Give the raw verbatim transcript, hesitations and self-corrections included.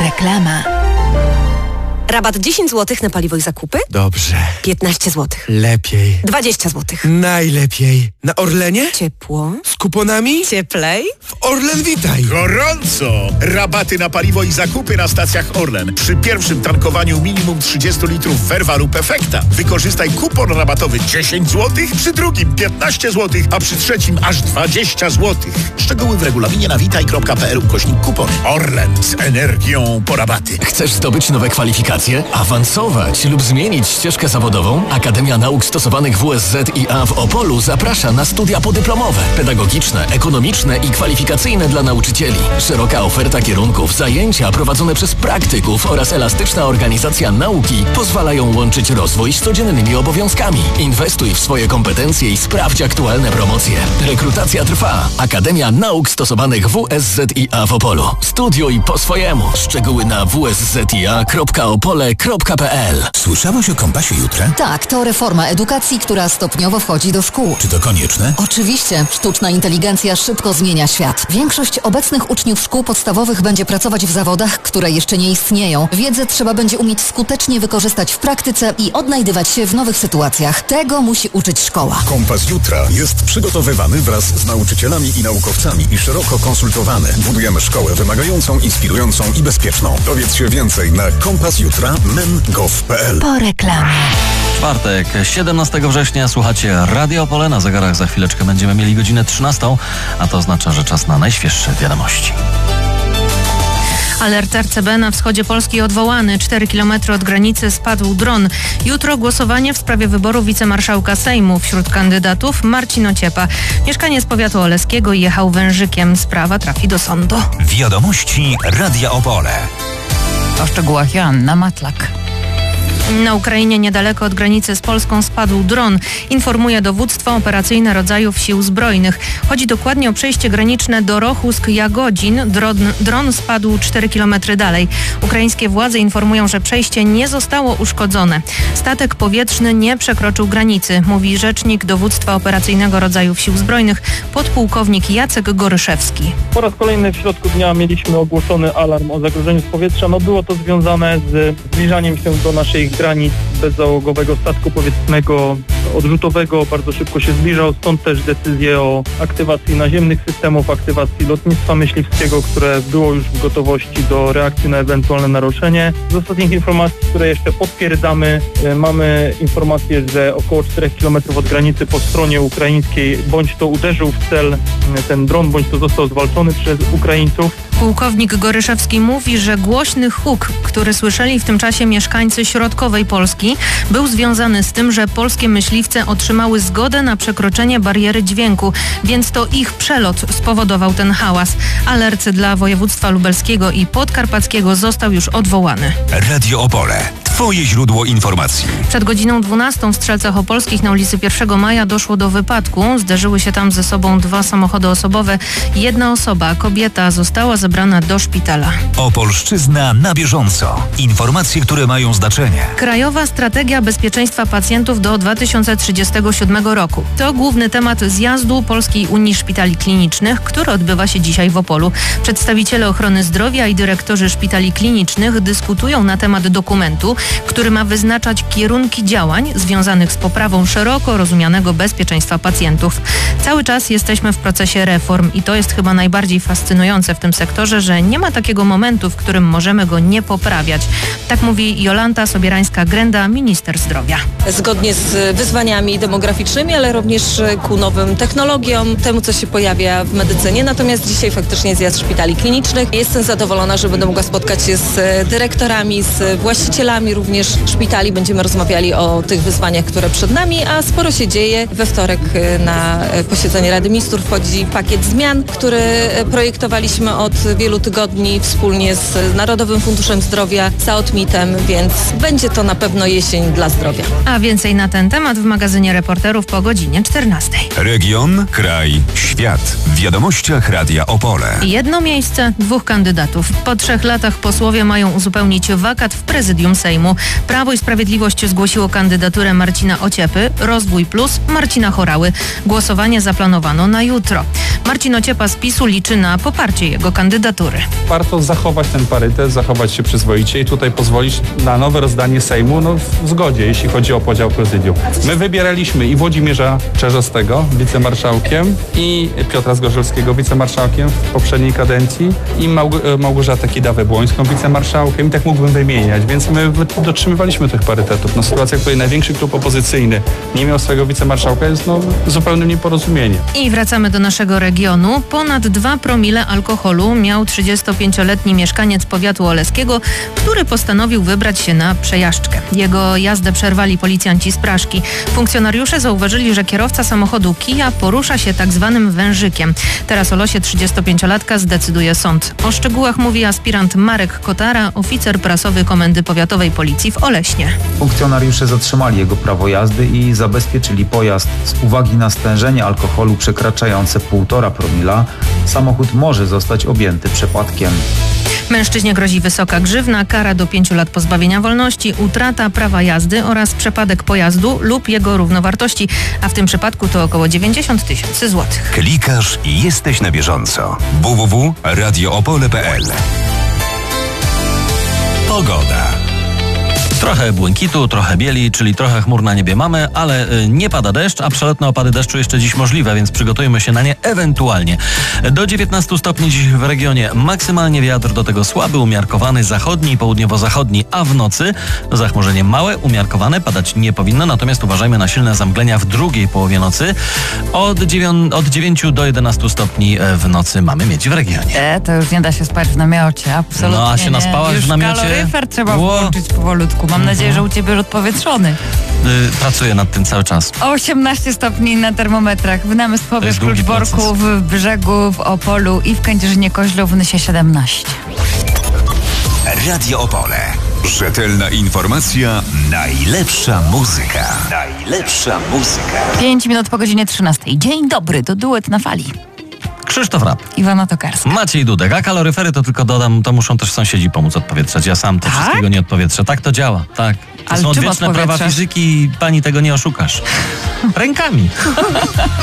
Reklama. Rabat dziesięć złotych na paliwo i zakupy? Dobrze. piętnaście złotych. Lepiej. dwadzieścia złotych. Najlepiej. Na Orlenie? Ciepło. Z kuponami? Cieplej. W Orlen Witaj. Gorąco! Rabaty na paliwo i zakupy na stacjach Orlen. Przy pierwszym tankowaniu minimum trzydzieści litrów Verva lub Efekta. Wykorzystaj kupon rabatowy dziesięć złotych, przy drugim piętnaście złotych, a przy trzecim aż dwadzieścia złotych. Szczegóły w regulaminie na witaj kropka p l ukośnik kupon. Orlen z energią po rabaty. Chcesz zdobyć nowe kwalifikacje? Awansować lub zmienić ścieżkę zawodową? Akademia Nauk Stosowanych W S Z i A w Opolu zaprasza na studia podyplomowe, pedagogiczne, ekonomiczne i kwalifikacyjne dla nauczycieli. Szeroka oferta kierunków, zajęcia prowadzone przez praktyków oraz elastyczna organizacja nauki pozwalają łączyć rozwój z codziennymi obowiązkami. Inwestuj w swoje kompetencje i sprawdź aktualne promocje. Rekrutacja trwa. Akademia Nauk Stosowanych W S Z i A w Opolu. Studiuj po swojemu. Szczegóły na w s z i a kropka opole kropka p l. Słyszałaś o Kompasie Jutra? Tak, to reforma edukacji, która stopniowo wchodzi do szkół. Czy to konieczne? Oczywiście. Sztuczna inteligencja szybko zmienia świat. Większość obecnych uczniów szkół podstawowych będzie pracować w zawodach, które jeszcze nie istnieją. Wiedzę trzeba będzie umieć skutecznie wykorzystać w praktyce i odnajdywać się w nowych sytuacjach. Tego musi uczyć szkoła. Kompas Jutra jest przygotowywany wraz z nauczycielami i naukowcami i szeroko konsultowany. Budujemy szkołę wymagającą, inspirującą i bezpieczną. Dowiedz się więcej na kompas jutra kropka men kropka gov kropka p l. Po reklamie. Czwartek, siedemnastego września, słuchacie Radio Opole. Na zegarach za chwileczkę będziemy mieli godzinę trzynastą, a to oznacza, że czas na najświeższe wiadomości. Alert R C B na wschodzie Polski odwołany. cztery kilometry od granicy spadł dron. Jutro głosowanie w sprawie wyboru wicemarszałka Sejmu. Wśród kandydatów Marcin Ociepa. Mieszkaniec powiatu oleskiego jechał wężykiem. Sprawa trafi do sądu. Wiadomości Radia Opole. O szczegółach Joanna Matlak. Na Ukrainie niedaleko od granicy z Polską spadł dron, informuje dowództwo operacyjne rodzajów sił zbrojnych. Chodzi dokładnie o przejście graniczne Dorochusk-Jagodzin. Dron, dron spadł cztery kilometry dalej. Ukraińskie władze informują, że przejście nie zostało uszkodzone. Statek powietrzny nie przekroczył granicy, mówi rzecznik dowództwa operacyjnego rodzajów sił zbrojnych, podpułkownik Jacek Goryszewski. Po raz kolejny w środku dnia mieliśmy ogłoszony alarm o zagrożeniu z powietrza. No było to związane z zbliżaniem się do naszej granic bezzałogowego statku powietrznego odrzutowego. Bardzo szybko się zbliżał, stąd też decyzje o aktywacji naziemnych systemów, aktywacji lotnictwa myśliwskiego, które było już w gotowości do reakcji na ewentualne naruszenie. Z ostatnich informacji, które jeszcze potwierdzamy, mamy informację, że około czterech kilometrów od granicy po stronie ukraińskiej bądź to uderzył w cel ten dron, bądź to został zwalczony przez Ukraińców. Pułkownik Goryszewski mówi, że głośny huk, który słyszeli w tym czasie mieszkańcy środkowej Polski, był związany z tym, że polskie myśliwce otrzymały zgodę na przekroczenie bariery dźwięku, więc to ich przelot spowodował ten hałas. Alert dla województwa lubelskiego i podkarpackiego został już odwołany. Radio Opole. Twoje źródło informacji. Przed godziną dwunastą w Strzelcach Opolskich na ulicy pierwszego maja doszło do wypadku. Zderzyły się tam ze sobą dwa samochody osobowe. Jedna osoba, kobieta, została zabrana do szpitala. Opolszczyzna na bieżąco. Informacje, które mają znaczenie. Krajowa Strategia Bezpieczeństwa Pacjentów do dwa tysiące trzydziestego siódmego roku. To główny temat zjazdu Polskiej Unii Szpitali Klinicznych, który odbywa się dzisiaj w Opolu. Przedstawiciele ochrony zdrowia i dyrektorzy szpitali klinicznych dyskutują na temat dokumentu, który ma wyznaczać kierunki działań związanych z poprawą szeroko rozumianego bezpieczeństwa pacjentów. Cały czas jesteśmy w procesie reform i to jest chyba najbardziej fascynujące w tym sektorze, że nie ma takiego momentu, w którym możemy go nie poprawiać. Tak mówi Jolanta Sobierańska-Grenda, minister zdrowia. Zgodnie z wyzwaniami demograficznymi, ale również ku nowym technologiom, temu co się pojawia w medycynie. Natomiast dzisiaj faktycznie zjazd szpitali klinicznych. Jestem zadowolona, że będę mogła spotkać się z dyrektorami, z właścicielami również szpitali. Będziemy rozmawiali o tych wyzwaniach, które przed nami, a sporo się dzieje. We wtorek na posiedzenie Rady Ministrów wchodzi pakiet zmian, który projektowaliśmy od wielu tygodni wspólnie z Narodowym Funduszem Zdrowia, SAOTMiT-em, więc będzie to na pewno jesień dla zdrowia. A więcej na ten temat w magazynie Reporterów po godzinie czternastej. Region, kraj, świat. W wiadomościach Radia Opole. Jedno miejsce, dwóch kandydatów. Po trzech latach posłowie mają uzupełnić wakat w prezydium Sejmu. Sejmu. Prawo i Sprawiedliwość zgłosiło kandydaturę Marcina Ociepy, Rozwój Plus Marcina Horały. Głosowanie zaplanowano na jutro. Marcin Ociepa z PiSu liczy na poparcie jego kandydatury. Warto zachować ten parytet, zachować się przyzwoicie i tutaj pozwolić na nowe rozdanie Sejmu no, w zgodzie, jeśli chodzi o podział prezydium. My wybieraliśmy i Włodzimierza Czerzastego wicemarszałkiem i Piotra Zgorzelskiego wicemarszałkiem w poprzedniej kadencji i Małg- Małgorzatę Kidawę-Błońską wicemarszałkiem i tak mógłbym wymieniać, więc my dotrzymywaliśmy tych parytetów. No, sytuacja, w której największy klub opozycyjny nie miał swojego wicemarszałka jest no, zupełnym nieporozumieniem. I wracamy do naszego regionu. Ponad dwa promile alkoholu miał trzydziestopięcioletni mieszkaniec powiatu oleskiego, który postanowił wybrać się na przejażdżkę. Jego jazdę przerwali policjanci z Praszki. Funkcjonariusze zauważyli, że kierowca samochodu Kia porusza się tak zwanym wężykiem. Teraz o losie trzydziestopięciolatka zdecyduje sąd. O szczegółach mówi aspirant Marek Kotara, oficer prasowy Komendy Powiatowej Policji w Oleśnie. Funkcjonariusze zatrzymali jego prawo jazdy i zabezpieczyli pojazd. Z uwagi na stężenie alkoholu przekraczające półtora promila, samochód może zostać objęty przepadkiem. Mężczyźnie grozi wysoka grzywna, kara do pięciu lat pozbawienia wolności, utrata prawa jazdy oraz przepadek pojazdu lub jego równowartości, a w tym przypadku to około dziewięćdziesiąt tysięcy złotych. Klikasz i jesteś na bieżąco. w w w kropka radio opole kropka p l. Pogoda. Trochę błękitu, trochę bieli, czyli trochę chmur na niebie mamy, ale y, nie pada deszcz, a przelotne opady deszczu jeszcze dziś możliwe, więc przygotujmy się na nie ewentualnie. Do dziewiętnastu stopni dziś w regionie maksymalnie wiatr, do tego słaby, umiarkowany zachodni i południowo-zachodni, a w nocy zachmurzenie małe, umiarkowane, padać nie powinno, natomiast uważajmy na silne zamglenia w drugiej połowie nocy. Od, dziewią- od dziewięciu do jedenastu stopni w nocy mamy mieć w regionie. E, to już nie da się spać w namiocie, absolutnie. No, a się naspałaś już w namiocie? Kaloryfer trzeba Ło. włączyć powolutku. Mam Mhm. nadzieję, że u ciebie już odpowietrzony. Y, pracuję nad tym cały czas. osiemnaście stopni na termometrach. W Namysłowie, w długi Kluczborku, w Brzegu, w Opolu i w Kędzierzynie-Koźlu w Nysie siedemnaście. Radio Opole. Rzetelna informacja, najlepsza muzyka. Najlepsza muzyka. Pięć minut po godzinie trzynastej. Dzień dobry, to duet na fali. Krzysztof Rap. Iwona Tokarska. Maciej Dudek, a kaloryfery to tylko dodam, to muszą też sąsiedzi pomóc odpowietrzać. Ja sam to Tak? wszystkiego nie odpowietrzę. Tak to działa, tak. To Ale są czym odwieczne prawa odpowietrzasz? fizyki i pani tego nie oszukasz. Rękami.